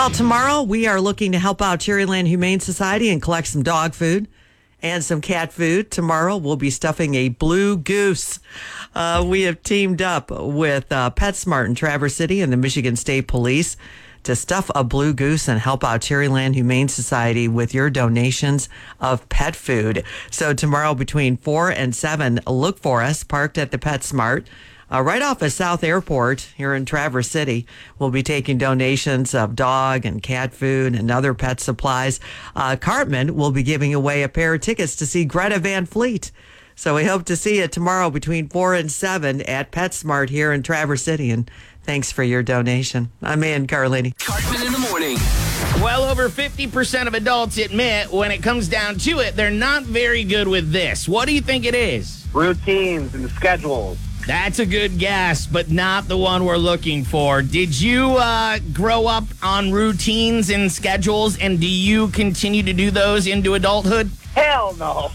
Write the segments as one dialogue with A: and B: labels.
A: Well, tomorrow we are looking to help out Cherryland Humane Society and collect some dog food and some cat food. Tomorrow we'll be stuffing a blue goose. We have teamed up with PetSmart in Traverse City and the Michigan State Police to stuff a blue goose and help out Cherryland Humane Society with your donations of pet food. So tomorrow between 4 and 7, look for us parked at the PetSmart. Right off of South Airport here in Traverse City. We'll be taking donations of dog and cat food and other pet supplies. Cartman will be giving away a pair of tickets to see Greta Van Fleet. So we hope to see you tomorrow between 4 and 7 at PetSmart here in Traverse City. And thanks for your donation. I'm Ann Carlini.
B: Cartman in the morning.
C: Well over 50% of adults admit when it comes down to it, they're not very good with this. What do you think it is?
D: Routines and schedules.
C: That's a good guess, but not the one we're looking for. Did you grow up on routines and schedules, and do you continue to do those into adulthood?
D: Hell no.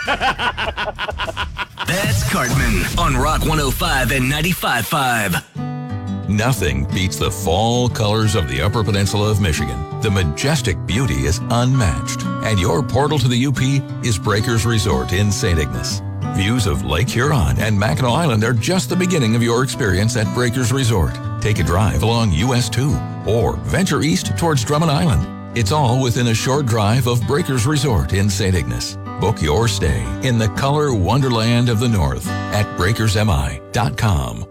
B: That's Cartman on Rock 105 and 95.5.
E: Nothing beats the fall colors of the Upper Peninsula of Michigan. The majestic beauty is unmatched, and your portal to the UP is Breakers Resort in St. Ignace. Views of Lake Huron and Mackinac Island are just the beginning of your experience at Breakers Resort. Take a drive along US 2 or venture east towards Drummond Island. It's all within a short drive of Breakers Resort in St. Ignace. Book your stay in the color wonderland of the North at breakersmi.com.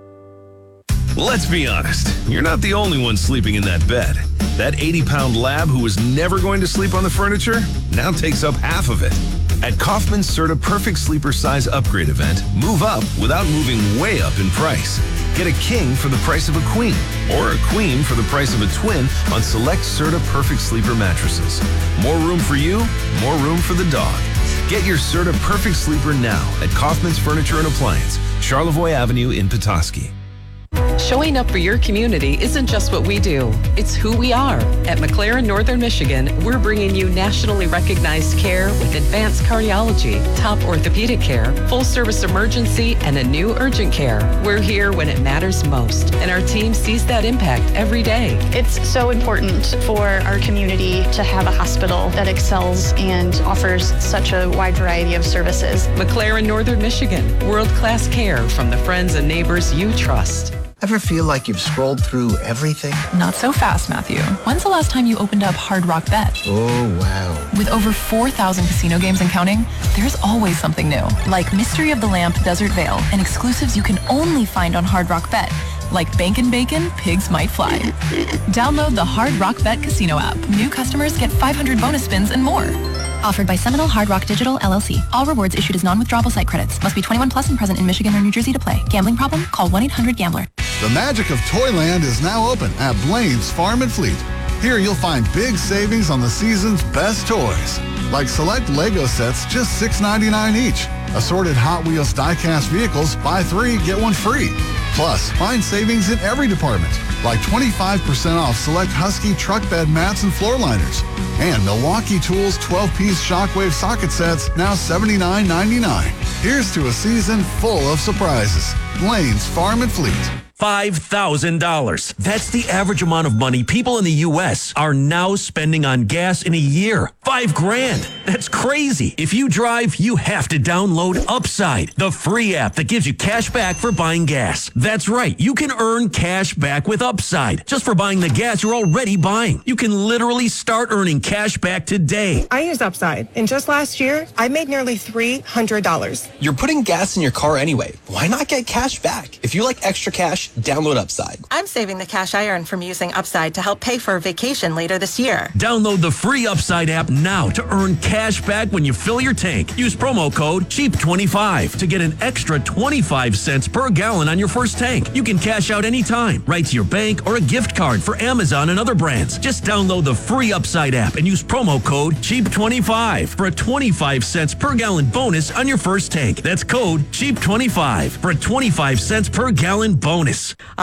F: Let's be honest, you're not the only one sleeping in that bed. That 80-pound lab who was never going to sleep on the furniture now takes up half of it. At Kaufman's Serta Perfect Sleeper Size Upgrade event, move up without moving way up in price. Get a king for the price of a queen, or a queen for the price of a twin on select Serta Perfect Sleeper mattresses. More room for you, more room for the dog. Get your Serta Perfect Sleeper now at Kaufman's Furniture and Appliance, Charlevoix Avenue in Petoskey.
G: Showing up for your community isn't just what we do, it's who we are. At McLaren Northern Michigan, we're bringing you nationally recognized care with advanced cardiology, top orthopedic care, full-service emergency, and a new urgent care. We're here when it matters most, and our team sees that impact every day.
H: It's so important for our community to have a hospital that excels and offers such a wide variety of services.
G: McLaren Northern Michigan, world-class care from the friends and neighbors you trust.
I: Ever feel like you've scrolled through everything?
J: Not so fast, Matthew. When's the last time you opened up Hard Rock Bet?
I: Oh, wow.
J: With over 4,000 casino games and counting, there's always something new. Like Mystery of the Lamp Desert Vale and exclusives you can only find on Hard Rock Bet. Like Bankin' Bacon, Pigs Might Fly. Download the Hard Rock Bet Casino app. New customers get 500 bonus spins and more.
K: Offered by Seminole Hard Rock Digital, LLC. All rewards issued as non-withdrawable site credits. Must be 21 plus and present in Michigan or New Jersey to play. Gambling problem? Call 1-800-GAMBLER.
L: The magic of Toyland is now open at Blaine's Farm and Fleet. Here you'll find big savings on the season's best toys. Like select Lego sets, just $6.99 each. Assorted Hot Wheels die-cast vehicles, buy 3, get 1 free. Plus, find savings in every department, like 25% off select Husky truck bed mats and floor liners. And Milwaukee Tools 12-piece shockwave socket sets, now $79.99. Here's to a season full of surprises. Blaine's Farm and Fleet.
M: $5,000. That's the average amount of money people in the U.S. are now spending on gas in a year. $5,000. That's crazy. If you drive, you have to download Upside, the free app that gives you cash back for buying gas. That's right. You can earn cash back with Upside just for buying the gas you're already buying. You can literally start earning cash back today.
N: I use Upside, and just last year, I made nearly $300.
O: You're putting gas in your car anyway. Why not get cash back? If you like extra cash, download Upside.
P: I'm saving the cash I earn from using Upside to help pay for a vacation later this year.
M: Download the free Upside app now to earn cash back when you fill your tank. Use promo code CHEAP25 to get an extra 25 cents per gallon on your first tank. You can cash out anytime, right to your bank or a gift card for Amazon and other brands. Just download the free Upside app and use promo code CHEAP25 for a 25 cents per gallon bonus on your first tank. That's code CHEAP25 for a 25 cents per gallon bonus.